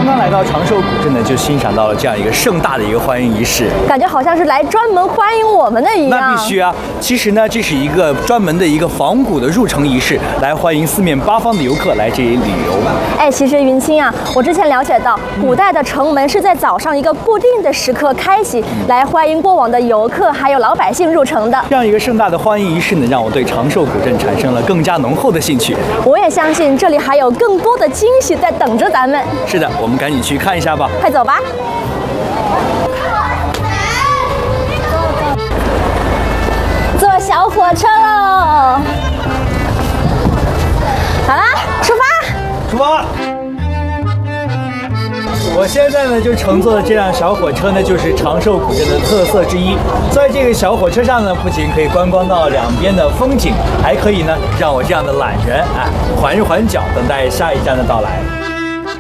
刚刚来到长寿古镇呢，就欣赏到了这样一个盛大的一个欢迎仪式， 感觉好像是来专门欢迎我们的一样。 那必须啊！其实呢，这是一个专门的一个仿古的入城仪式，来欢迎四面八方的游客来这里旅游。 哎，其实云清啊，我之前了解到，古代的城门是在早上一个固定的时刻开启，来欢迎过往的游客还有老百姓入城的。 这样一个盛大的欢迎仪式呢，让我对长寿古镇产生了更加浓厚的兴趣。 我也相信这里还有更多的惊喜在等着咱们。 是的，我们赶紧去看一下吧。 快走吧！坐小火车喽！好啦，出发！ 出发！我现在呢就乘坐的这辆小火车呢，就是长寿古镇的特色之一。在这个小火车上呢，不仅可以观光到两边的风景，还可以呢让我这样的懒人缓一缓脚，等待下一站的到来。